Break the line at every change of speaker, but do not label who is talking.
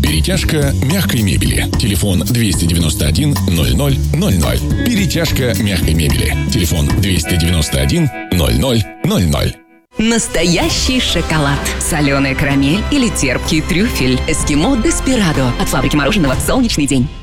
Перетяжка мягкой мебели. Телефон 291 00 00. Перетяжка мягкой мебели. Телефон 291 00 00.
Настоящий шоколад. Соленая карамель или терпкий трюфель. Эскимо Деспирадо. От фабрики мороженого «Солнечный день».